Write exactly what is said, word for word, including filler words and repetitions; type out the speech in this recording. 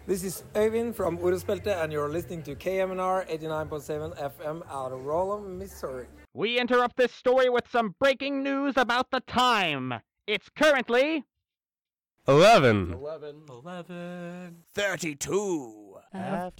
This is Øyvind from Orospelte, and you're listening to K M N R eighty-nine point seven F M out of Rollum, Missouri. We interrupt this story with some breaking news about the time. It's currently... Eleven. Eleven. Eleven. Thirty-two. After